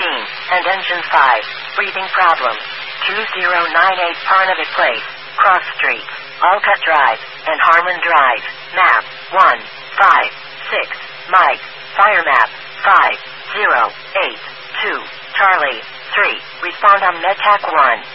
and engine 5. Breathing problems. 2098 Parnavic Place, Cross Street, Alcott Drive, and Harmon Drive. Map 156. Mike. Fire map 5082. Charlie 3. Respond on MedTac 1.